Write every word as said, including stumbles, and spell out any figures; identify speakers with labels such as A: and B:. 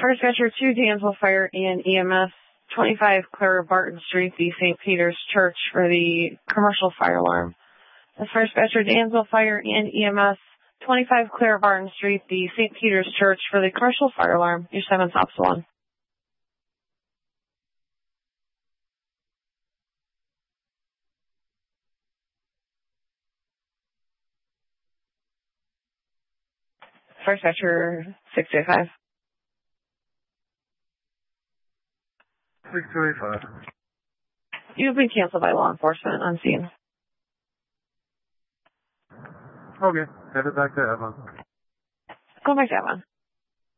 A: First Dispatcher two, Dansville Fire and E M S, twenty-five Clara Barton Street, the Saint Peter's Church for the commercial fire alarm. That's First Dispatcher, Dansville Fire and E M S, twenty-five Clara Barton Street, the Saint Peter's Church for the commercial fire alarm. Your seven stops one. First Dispatcher six two eight five.
B: six two eight five.
A: You've been canceled by law enforcement on scene.
B: Okay, send it back to Evan.
A: Go back to Evan.